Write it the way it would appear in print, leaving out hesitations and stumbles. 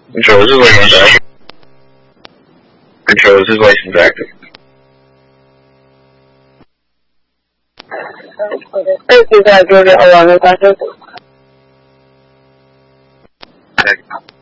Control situations active. Control situations active. Thank you, Georgia. Along with